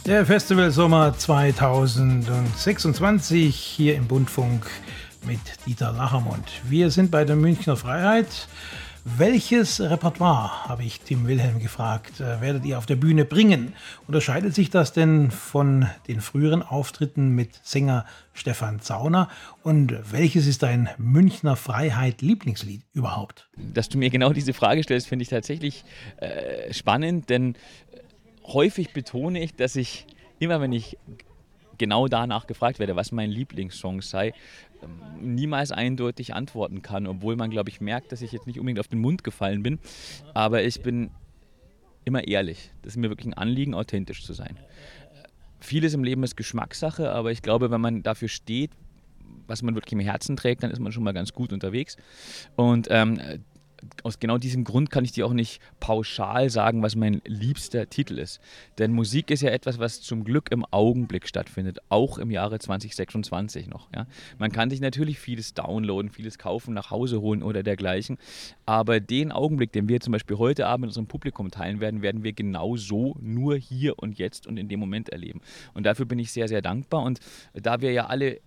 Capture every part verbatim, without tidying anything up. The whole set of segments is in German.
Der Festivalsommer zweitausendsechsundzwanzig hier im Bundfunk mit Dieter Lachermund. Wir sind bei der Münchner Freiheit. Welches Repertoire, habe ich Tim Wilhelm gefragt, werdet ihr auf der Bühne bringen? Unterscheidet sich das denn von den früheren Auftritten mit Sänger Stefan Zauner? Und welches ist dein Münchner Freiheit-Lieblingslied überhaupt? Dass du mir genau diese Frage stellst, finde ich tatsächlich äh, spannend, denn häufig betone ich, dass ich immer, wenn ich genau danach gefragt werde, was mein Lieblingssong sei, niemals eindeutig antworten kann, obwohl man, glaube ich, merkt, dass ich jetzt nicht unbedingt auf den Mund gefallen bin, aber ich bin immer ehrlich. Das ist mir wirklich ein Anliegen, authentisch zu sein. Vieles im Leben ist Geschmackssache, aber ich glaube, wenn man dafür steht, was man wirklich im Herzen trägt, dann ist man schon mal ganz gut unterwegs. Und ähm, aus genau diesem Grund kann ich dir auch nicht pauschal sagen, was mein liebster Titel ist. Denn Musik ist ja etwas, was zum Glück im Augenblick stattfindet, auch im Jahre zwanzig sechsundzwanzig noch. Ja. Man kann sich natürlich vieles downloaden, vieles kaufen, nach Hause holen oder dergleichen. Aber den Augenblick, den wir zum Beispiel heute Abend mit unserem Publikum teilen werden, werden wir genau so nur hier und jetzt und in dem Moment erleben. Und dafür bin ich sehr, sehr dankbar. Und da wir ja alle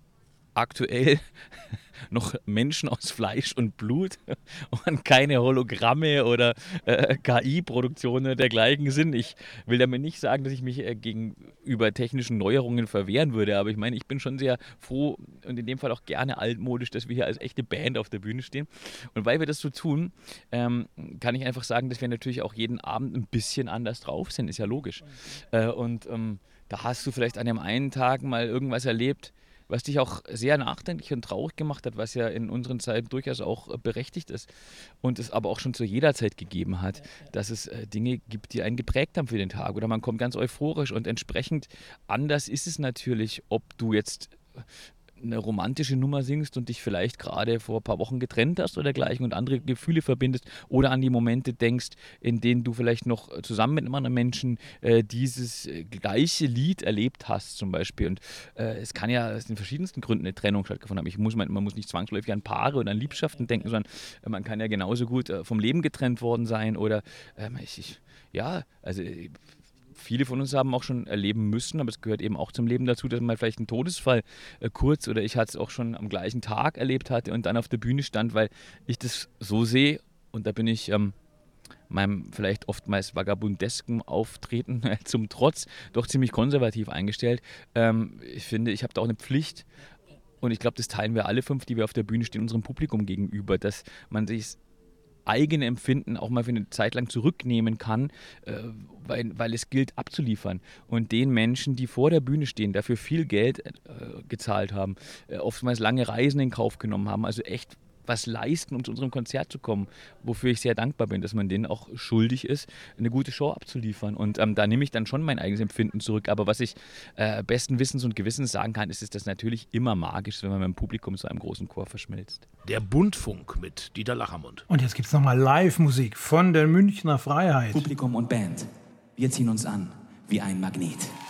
aktuell noch Menschen aus Fleisch und Blut und keine Hologramme oder äh, K I-Produktionen oder dergleichen sind. Ich will damit nicht sagen, dass ich mich äh, gegenüber technischen Neuerungen verwehren würde, aber ich meine, ich bin schon sehr froh und in dem Fall auch gerne altmodisch, dass wir hier als echte Band auf der Bühne stehen. Und weil wir das so tun, ähm, kann ich einfach sagen, dass wir natürlich auch jeden Abend ein bisschen anders drauf sind, ist ja logisch. Äh, und ähm, da hast du vielleicht an dem einen Tag mal irgendwas erlebt, was dich auch sehr nachdenklich und traurig gemacht hat, was ja in unseren Zeiten durchaus auch berechtigt ist und es aber auch schon zu jeder Zeit gegeben hat, dass es Dinge gibt, die einen geprägt haben für den Tag oder man kommt ganz euphorisch und entsprechend anders ist es natürlich, ob du jetzt eine romantische Nummer singst und dich vielleicht gerade vor ein paar Wochen getrennt hast oder dergleichen und andere Gefühle verbindest oder an die Momente denkst, in denen du vielleicht noch zusammen mit einem anderen Menschen äh, dieses gleiche Lied erlebt hast zum Beispiel. Und äh, es kann ja aus den verschiedensten Gründen eine Trennung stattgefunden haben. Ich muss, man, man muss nicht zwangsläufig an Paare oder an Liebschaften denken, sondern äh, man kann ja genauso gut äh, vom Leben getrennt worden sein oder äh, ich, ich, ja, also äh, viele von uns haben auch schon erleben müssen, aber es gehört eben auch zum Leben dazu, dass man vielleicht einen Todesfall äh, kurz oder ich hatte es auch schon am gleichen Tag erlebt hatte und dann auf der Bühne stand, weil ich das so sehe und da bin ich ähm, meinem vielleicht oftmals vagabundesken Auftreten äh, zum Trotz doch ziemlich konservativ eingestellt. Ähm, ich finde, ich habe da auch eine Pflicht und ich glaube, das teilen wir alle fünf, die wir auf der Bühne stehen, unserem Publikum gegenüber, dass man sich eigene Empfinden auch mal für eine Zeit lang zurücknehmen kann, äh, weil, weil es gilt abzuliefern. Und den Menschen, die vor der Bühne stehen, dafür viel Geld äh, gezahlt haben, äh, oftmals lange Reisen in Kauf genommen haben, also echt was leisten, um zu unserem Konzert zu kommen, wofür ich sehr dankbar bin, dass man denen auch schuldig ist, eine gute Show abzuliefern. Und ähm, da nehme ich dann schon mein eigenes Empfinden zurück. Aber was ich äh, besten Wissens und Gewissens sagen kann, ist, dass das natürlich immer magisch ist, wenn man mit dem Publikum zu einem großen Chor verschmilzt. Der Bundfunk mit Dieter Lachermund. Und jetzt gibt es nochmal Live-Musik von der Münchner Freiheit. Publikum und Band, wir ziehen uns an wie ein Magnet.